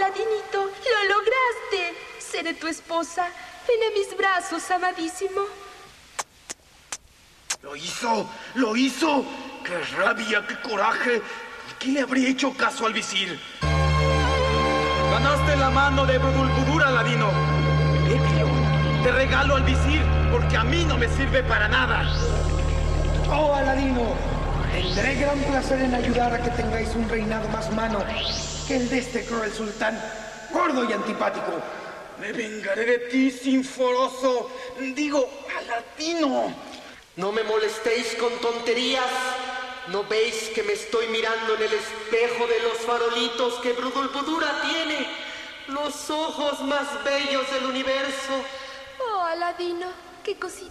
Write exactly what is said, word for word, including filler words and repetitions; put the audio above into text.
Aladinito, lo lograste. Seré tu esposa. Ven a mis brazos, amadísimo. ¡Lo hizo! ¡Lo hizo! ¡Qué rabia, qué coraje! ¿Qué le habría hecho caso al visir? Ganaste la mano de Budulbudur, Aladino. Electrio, te regalo al visir porque a mí no me sirve para nada. Oh, Aladino, tendré gran placer en ayudar a que tengáis un reinado más humano que el de este cruel sultán, gordo y antipático. Me vengaré de ti, sinforoso. Digo, Aladino. No me molestéis con tonterías. ¿No veis que me estoy mirando en el espejo de los farolitos que Budulbudura tiene? Los ojos más bellos del universo. Oh, Aladino, qué cosita